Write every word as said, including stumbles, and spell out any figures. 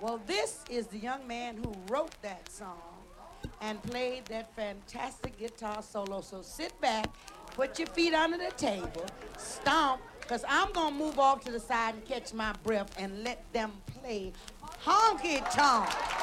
Well, this is the young man who wrote that song and played that fantastic guitar solo. So sit back, put your feet under the table, stomp, because I'm going to move off to the side and catch my breath and let them play honky tonk.